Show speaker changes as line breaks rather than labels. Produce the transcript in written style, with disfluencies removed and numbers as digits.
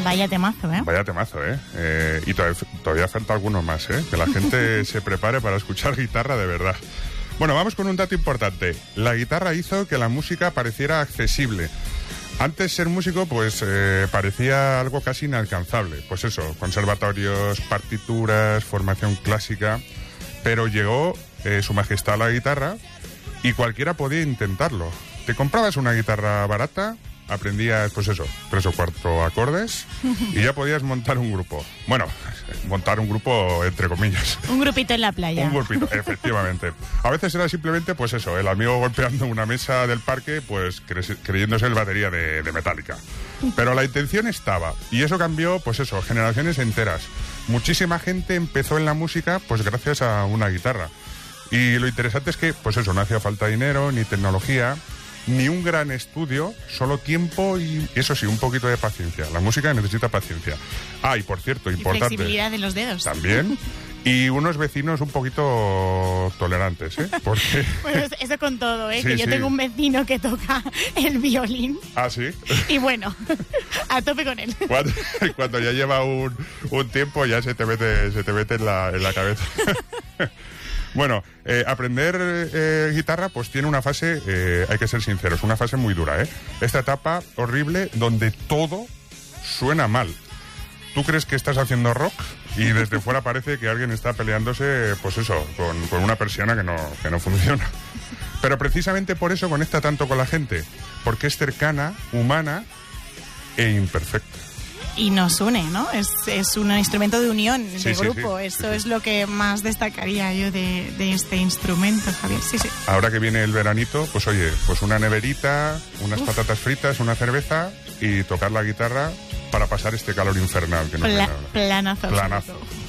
Vaya temazo, ¿eh?
Vaya temazo, ¿eh? Y todavía falta algunos más, ¿eh? Que la gente se prepare para escuchar guitarra de verdad. Bueno, vamos con un dato importante. La guitarra hizo que la música pareciera accesible. Antes ser músico, pues, parecía algo casi inalcanzable. Pues eso, conservatorios, partituras, formación clásica. Pero llegó Su Majestad la guitarra y cualquiera podía intentarlo. Te comprabas una guitarra barata, aprendías, pues eso, 3 o 4 acordes y ya podías montar un grupo. Bueno, montar un grupo entre comillas.
Un grupito en la playa.
Un grupito, efectivamente. A veces era simplemente, pues eso, el amigo golpeando una mesa del parque, pues creyéndose el batería de Metallica. Pero la intención estaba, y eso cambió, pues eso, generaciones enteras. Muchísima gente empezó en la música, pues gracias a una guitarra. Y lo interesante es que, pues eso, no hacía falta dinero, ni tecnología, ni un gran estudio, solo tiempo y, eso sí, un poquito de paciencia. La música necesita paciencia. Ah, y por cierto, importante.
Y flexibilidad de los dedos.
También. Y unos vecinos un poquito tolerantes, ¿eh? Porque...
Bueno, eso con todo, ¿eh?
Sí,
que yo
sí.
tengo un vecino que toca el violín.
Ah, ¿sí?
Y bueno, a tope con él.
Cuando ya lleva un tiempo ya se te mete en la cabeza. Bueno, aprender guitarra pues tiene una fase, hay que ser sinceros, una fase muy dura, ¿eh? Esta etapa horrible donde todo suena mal. Tú crees que estás haciendo rock y desde fuera parece que alguien está peleándose, pues eso, con una persiana que no funciona. Pero precisamente por eso conecta tanto con la gente, porque es cercana, humana e imperfecta.
Y nos une, ¿no? Es un instrumento de unión, de
Sí,
grupo.
sí.
Eso es lo que más destacaría yo de este instrumento, Javier. Sí, sí.
Ahora que viene el veranito, pues oye, pues una neverita, unas patatas fritas, una cerveza y tocar la guitarra para pasar este calor infernal que nos viene ahora.
Planazo.
Planazo.